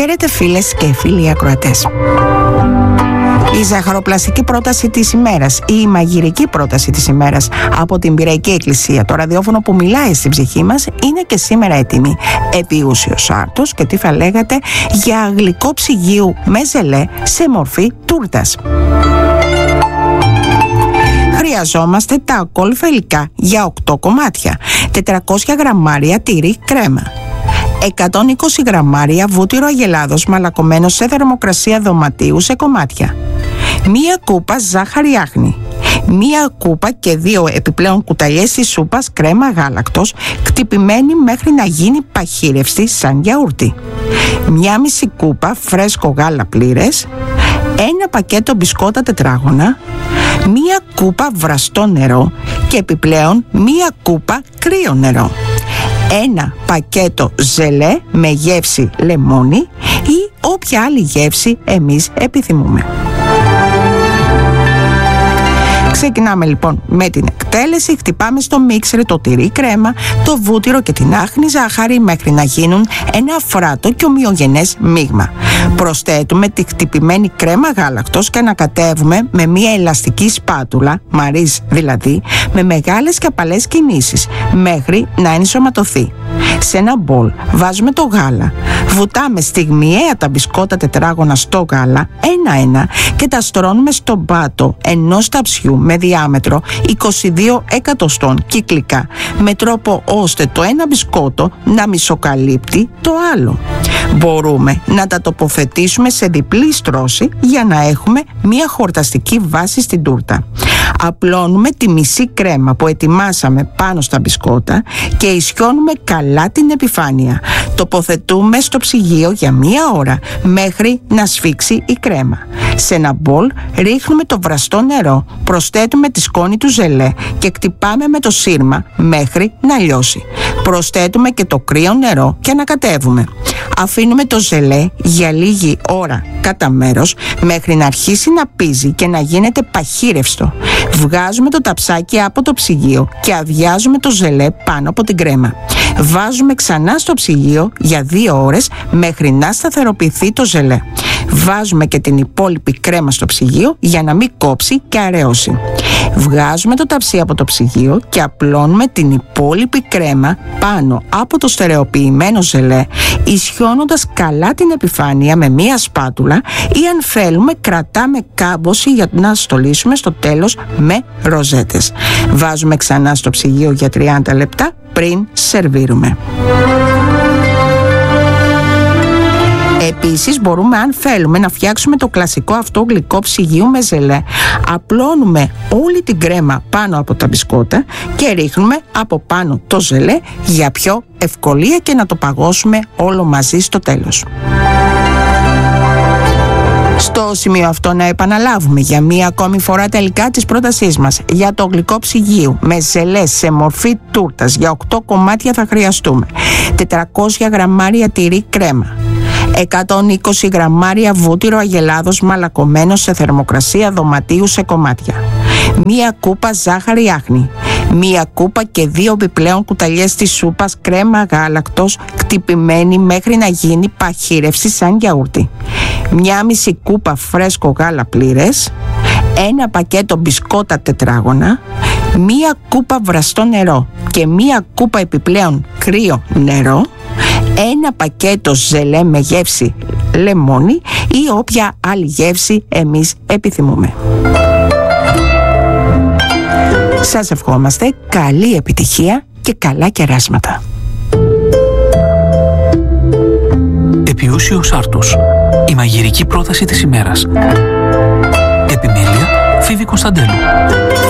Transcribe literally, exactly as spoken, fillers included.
Χαίρετε φίλες και φίλοι ακροατές. Η ζαχαροπλαστική πρόταση της ημέρας ή η μαγειρική πρόταση της ημέρας από την Πειραϊκή Εκκλησία, το ραδιόφωνο που μιλάει στην ψυχή μας, είναι και σήμερα έτοιμη. Επιούσιος άρτος και τι θα λέγατε για γλυκό ψυγείου με ζελέ σε μορφή τούρτας. Χρειαζόμαστε τα ακόλουθα υλικά για οκτώ κομμάτια: τετρακόσια γραμμάρια τυρί κρέμα, εκατόν είκοσι γραμμάρια βούτυρο αγελάδος μαλακωμένο σε θερμοκρασία δωματίου σε κομμάτια, μία κούπα ζάχαρη άχνη, μία κούπα και δύο επιπλέον κουταλιές της σούπας κρέμα γάλακτος κτυπημένη μέχρι να γίνει παχύρευστη σαν γιαούρτι, μία μισή κούπα φρέσκο γάλα πλήρες, ένα πακέτο μπισκότα τετράγωνα, μία κούπα βραστό νερό και επιπλέον μία κούπα κρύο νερό, ένα πακέτο ζελέ με γεύση λεμόνι ή όποια άλλη γεύση εμείς επιθυμούμε. Ξεκινάμε λοιπόν με την εκτέλεση. Χτυπάμε στο μίξερ το τυρί κρέμα, το βούτυρο και την άχνη ζάχαρη μέχρι να γίνουν ένα αφράτο και ομοιογενές μείγμα. Προσθέτουμε τη χτυπημένη κρέμα γάλακτος και ανακατεύουμε με μια ελαστική σπάτουλα, μαρίς δηλαδή, με μεγάλες και απαλές κινήσεις μέχρι να ενσωματωθεί. Σε ένα μπολ βάζουμε το γάλα, βουτάμε στιγμιαία τα μπισκότα τετράγωνα στο γάλα ένα-ένα και τα στρώνουμε στον πάτο ενός ταψιού με διάμετρο είκοσι δύο εκατοστών κυκλικά, με τρόπο ώστε το ένα μπισκότο να μισοκαλύπτει το άλλο. Μπορούμε να τα τοποθετήσουμε σε διπλή στρώση για να έχουμε μια χορταστική βάση στην τούρτα. Απλώνουμε τη μισή κρέμα που ετοιμάσαμε πάνω στα μπισκότα και ισιώνουμε καλά την επιφάνεια. Τοποθετούμε στο ψυγείο για μία ώρα μέχρι να σφίξει η κρέμα. Σε ένα μπολ ρίχνουμε το βραστό νερό, προσθέτουμε τη σκόνη του ζελέ και κτυπάμε με το σύρμα μέχρι να λιώσει. Προσθέτουμε και το κρύο νερό και ανακατεύουμε. Αφήνουμε το ζελέ για λίγη ώρα κατά μέρος μέχρι να αρχίσει να πίζει και να γίνεται παχύρευστο. Βγάζουμε το ταψάκι από το ψυγείο και αδειάζουμε το ζελέ πάνω από την κρέμα. Βάζουμε ξανά στο ψυγείο για δύο ώρες μέχρι να σταθεροποιηθεί το ζελέ. Βάζουμε και την υπόλοιπη κρέμα στο ψυγείο για να μην κόψει και αραιώσει. Βγάζουμε το ταψί από το ψυγείο και απλώνουμε την υπόλοιπη κρέμα πάνω από το στερεοποιημένο ζελέ, ισιώνοντας καλά την επιφάνεια με μία σπάτουλα ή αν θέλουμε κρατάμε κάμποση για να στολίσουμε στο τέλος με ροζέτες. Βάζουμε ξανά στο ψυγείο για τριάντα λεπτά πριν σερβίρουμε. Επίσης μπορούμε, αν θέλουμε, να φτιάξουμε το κλασικό αυτό γλυκό ψυγείου με ζελέ. Απλώνουμε όλη την κρέμα πάνω από τα μπισκότα και ρίχνουμε από πάνω το ζελέ για πιο ευκολία και να το παγώσουμε όλο μαζί στο τέλος. Στο σημείο αυτό να επαναλάβουμε για μία ακόμη φορά τα υλικά της πρότασής μας. Για το γλυκό ψυγείο με ζελέ σε μορφή τούρτας για οκτώ κομμάτια θα χρειαστούμε τετρακόσια γραμμάρια τυρί κρέμα, εκατόν είκοσι γραμμάρια βούτυρο αγελάδος μαλακωμένο σε θερμοκρασία δωματίου σε κομμάτια, μία κούπα ζάχαρη άχνη, μία κούπα και δύο επιπλέον κουταλιές της σούπας κρέμα γάλακτος κτυπημένη μέχρι να γίνει παχύρευση σαν γιαούρτι, μία μισή κούπα φρέσκο γάλα πλήρες, ένα πακέτο μπισκότα τετράγωνα, μία κούπα βραστό νερό και μία κούπα επιπλέον κρύο νερό, ένα πακέτο ζελέ με γεύση λεμόνι ή όποια άλλη γεύση εμείς επιθυμούμε. Σας ευχόμαστε καλή επιτυχία και καλά κεράσματα. Επιούσιος άρτος. Η μαγειρική πρόταση της ημέρας. Επιμέλεια Φίβη Κωνσταντέλου.